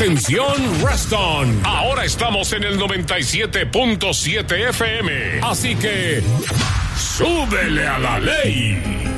Atención, Reston. Ahora estamos en el 97.7 FM. Así que, súbele a la ley.